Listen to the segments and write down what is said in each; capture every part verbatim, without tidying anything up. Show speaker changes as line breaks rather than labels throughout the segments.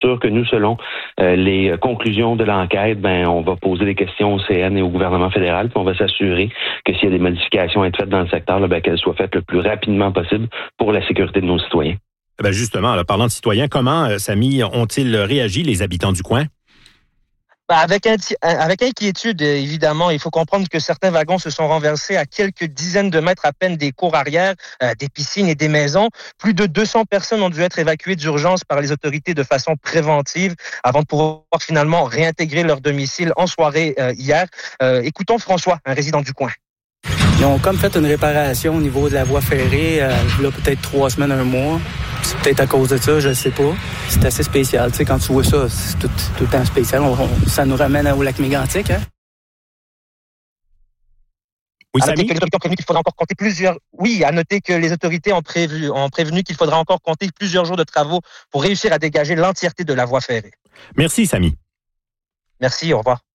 sûr que nous, selon euh, les conclusions de l'enquête, ben on va poser des questions au C N et au gouvernement fédéral, puis on va s'assurer que s'il y a des modifications à être faites dans le secteur, là, ben, qu'elles soient faites le plus rapidement possible pour la sécurité de nos citoyens.
Ben justement, là, parlant de citoyens, comment, euh, Samy, ont-ils réagi, les habitants du coin?
Avec, avec inquiétude, évidemment, il faut comprendre que certains wagons se sont renversés à quelques dizaines de mètres à peine des cours arrière, euh, des piscines et des maisons. Plus de deux cents personnes ont dû être évacuées d'urgence par les autorités de façon préventive avant de pouvoir finalement réintégrer leur domicile en soirée euh, hier. Euh, écoutons François, un résident du coin.
Ils ont comme fait une réparation au niveau de la voie ferrée, euh, là peut-être trois semaines, un mois. C'est peut-être à cause de ça, je ne sais pas. C'est assez spécial, tu sais, quand tu vois ça, c'est tout, tout le temps spécial. On, on, ça nous ramène au lac Mégantic, hein?
Oui,
à noter
Samy?
que les autorités ont prévenu qu'il faudra encore compter plusieurs. Oui, à noter que les autorités ont prévu, ont prévenu qu'il faudra encore compter plusieurs jours de travaux pour réussir à dégager l'entièreté de la voie ferrée.
Merci, Samy.
Merci, au revoir.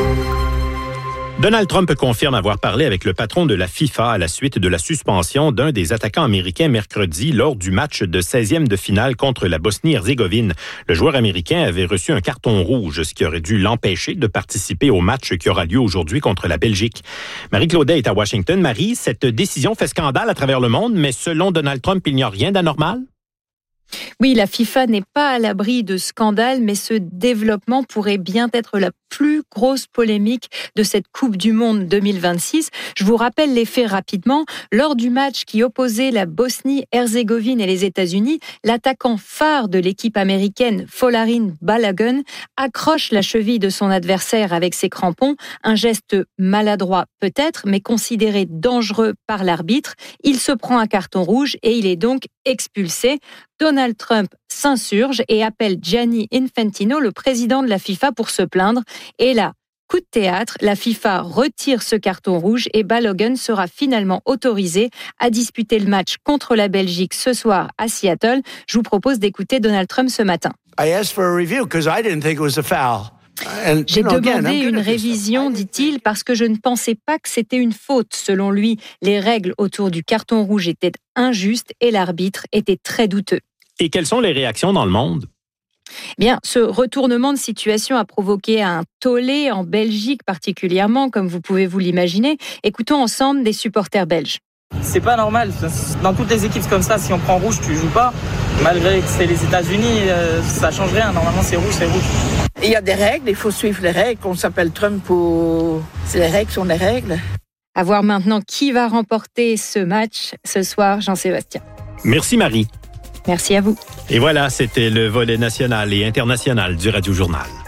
Donald Trump confirme avoir parlé avec le patron de la FIFA à la suite de la suspension d'un des attaquants américains mercredi lors du match de seizième de finale contre la Bosnie-Herzégovine. Le joueur américain avait reçu un carton rouge, ce qui aurait dû l'empêcher de participer au match qui aura lieu aujourd'hui contre la Belgique. Marie-Claudette est à Washington. Marie, cette décision fait scandale à travers le monde, mais selon Donald Trump, il n'y a rien d'anormal?
Oui, la FIFA n'est pas à l'abri de scandales, mais ce développement pourrait bien être la plus grosse polémique de cette Coupe du Monde deux mille vingt-six. Je vous rappelle les faits rapidement. Lors du match qui opposait la Bosnie-Herzégovine et les États-Unis, l'attaquant phare de l'équipe américaine, Folarin Balogun, accroche la cheville de son adversaire avec ses crampons. Un geste maladroit peut-être, mais considéré dangereux par l'arbitre. Il se prend un carton rouge et il est donc expulsé. Donald Trump s'insurge et appelle Gianni Infantino, le président de la FIFA, pour se plaindre. Et là, coup de théâtre, la FIFA retire ce carton rouge et Balogun sera finalement autorisé à disputer le match contre la Belgique ce soir à Seattle. Je vous propose d'écouter Donald Trump ce matin.
I asked for a review because I didn't think it was a foul. And,
J'ai
you know,
demandé
again,
une révision, dit-il, parce que je ne pensais pas que c'était une faute. Selon lui, les règles autour du carton rouge étaient injustes et l'arbitre était très douteux.
Et quelles sont les réactions dans le monde?
Bien, ce retournement de situation a provoqué un tollé en Belgique particulièrement, comme vous pouvez vous l'imaginer. Écoutons ensemble des supporters belges.
C'est pas normal. Dans toutes les équipes comme ça, si on prend rouge, tu joues pas. Malgré que c'est les États-Unis, ça change rien. Normalement, c'est rouge, c'est rouge.
Il y a des règles, il faut suivre les règles. On s'appelle Trump pour... C'est les règles sont les règles.
À voir maintenant qui va remporter ce match ce soir, Jean-Sébastien.
Merci Marie.
Merci à vous.
Et voilà, c'était le volet national et international du Radio Journal.